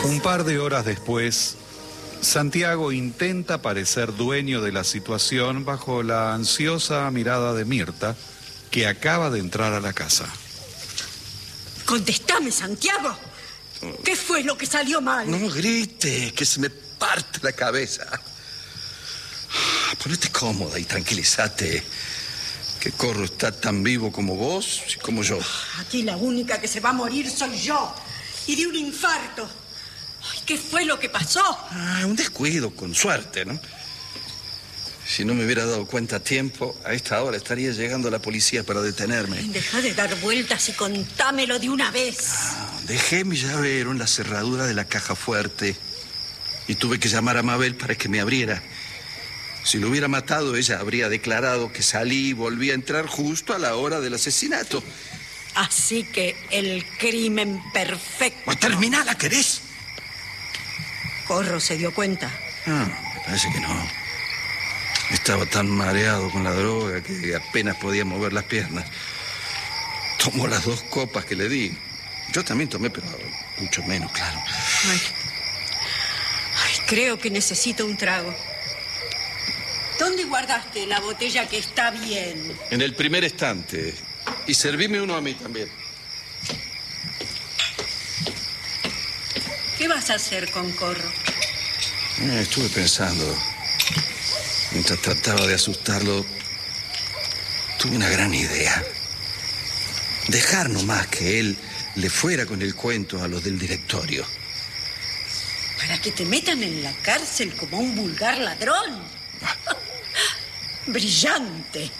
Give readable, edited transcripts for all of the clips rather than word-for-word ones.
Un par de horas después, Santiago intenta parecer dueño de la situación bajo la ansiosa mirada de Mirta, que acaba de entrar a la casa. Contestame, Santiago. ¿Qué fue lo que salió mal? No grites, que se me parte la cabeza. Ponete cómoda y tranquilízate. Que Corro está tan vivo como vos y como yo. Aquí la única que se va a morir soy yo. Y de un infarto. Ay, ¿qué fue lo que pasó? Un descuido, con suerte, ¿no? Si no me hubiera dado cuenta a tiempo, a esta hora estaría llegando la policía para detenerme. Deja de dar vueltas y contámelo de una vez. Dejé mi llavero en la cerradura de la caja fuerte y tuve que llamar a Mabel para que me abriera. Si lo hubiera matado, ella habría declarado que salí y volví a entrar justo a la hora del asesinato. Así que el crimen perfecto. Pues terminala, ¿querés? Corro se dio cuenta. Me parece que no. Estaba tan mareado con la droga que apenas podía mover las piernas. Tomó las 2 copas que le di. Yo también tomé, pero mucho menos, claro. Ay, creo que necesito un trago. ¿Dónde guardaste la botella que está bien? En el primer estante. Y servime uno a mí también. ¿Qué vas a hacer con Corro? Estuve pensando. Mientras trataba de asustarlo, tuve una gran idea. Dejar nomás que él le fuera con el cuento a los del directorio. ¿Para que te metan en la cárcel como un vulgar ladrón? Brillante.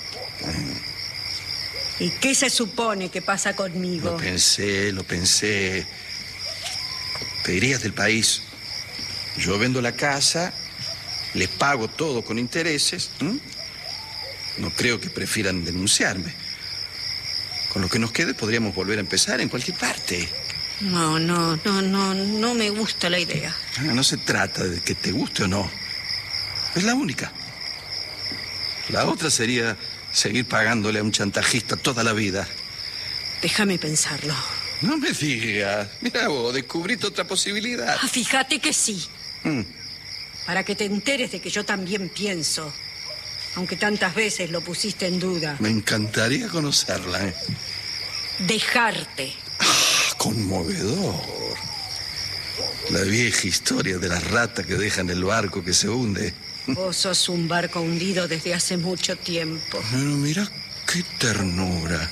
¿Y qué se supone que pasa conmigo? Lo pensé. Te irías del país. Yo vendo la casa, les pago todo con intereses. No creo que prefieran denunciarme. Con lo que nos quede podríamos volver a empezar en cualquier parte. No me gusta la idea. No se trata de que te guste o no. Es la única. La otra sería seguir pagándole a un chantajista toda la vida. Déjame pensarlo. No me digas. Mira vos, descubriste otra posibilidad. Fíjate que sí. Para que te enteres de que yo también pienso. Aunque tantas veces lo pusiste en duda. Me encantaría conocerla, ¿eh? Dejarte. Conmovedor. La vieja historia de la rata que deja en el barco que se hunde. Vos sos un barco hundido desde hace mucho tiempo. Pero mira qué ternura.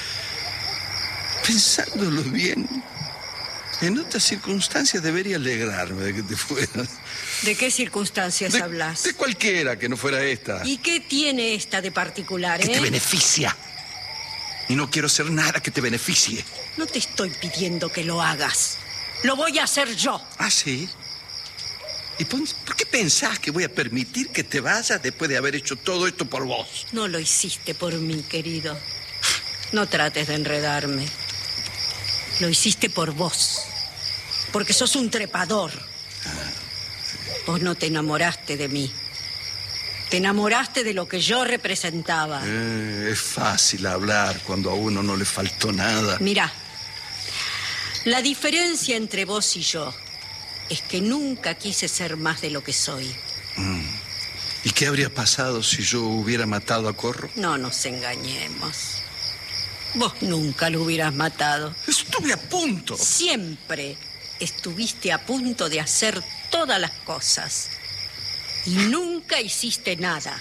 Pensándolo bien, en otras circunstancias debería alegrarme de que te fueras. ¿De qué circunstancias hablas? De cualquiera que no fuera esta. ¿Y qué tiene esta de particular, Que te beneficia. Y no quiero hacer nada que te beneficie. No te estoy pidiendo que lo hagas. Lo voy a hacer yo. ¿Ah, sí? ¿Y por qué pensás que voy a permitir que te vayas después de haber hecho todo esto por vos? No lo hiciste por mí, querido. No trates de enredarme. Lo hiciste por vos. Porque sos un trepador. Vos no te enamoraste de mí. Te enamoraste de lo que yo representaba. Es fácil hablar cuando a uno no le faltó nada. Mirá, la diferencia entre vos y yo es que nunca quise ser más de lo que soy. ¿Y qué habría pasado si yo hubiera matado a Corro? No nos engañemos. Vos nunca lo hubieras matado. Estuve a punto. Siempre estuviste a punto de hacer todas las cosas. Y nunca hiciste nada.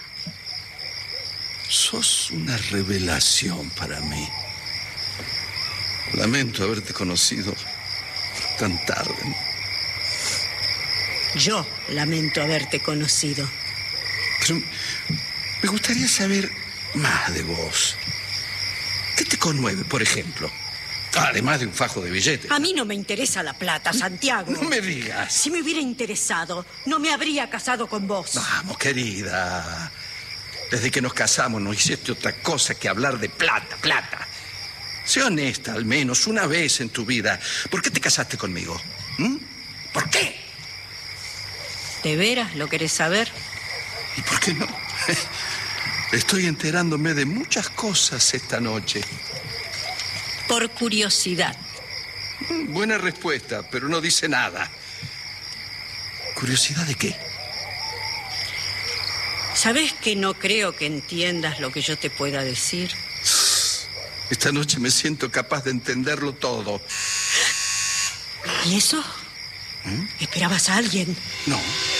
Sos una revelación para mí. Lamento haberte conocido tan tarde. Yo lamento haberte conocido. Pero me gustaría saber más de vos. ¿Qué te conmueve, por ejemplo? Además de un fajo de billetes. A mí no me interesa la plata, Santiago. No me digas. Si me hubiera interesado, no me habría casado con vos. Vamos, querida. Desde que nos casamos no hiciste otra cosa que hablar de plata. Sé honesta, al menos una vez en tu vida. ¿Por qué te casaste conmigo? ¿Por qué? ¿De veras lo querés saber? ¿Y por qué no? Estoy enterándome de muchas cosas esta noche. Por curiosidad. Buena respuesta, pero no dice nada. ¿Curiosidad de qué? ¿Sabes que no creo que entiendas lo que yo te pueda decir? Esta noche me siento capaz de entenderlo todo. ¿Y eso? ¿Esperabas a alguien? No.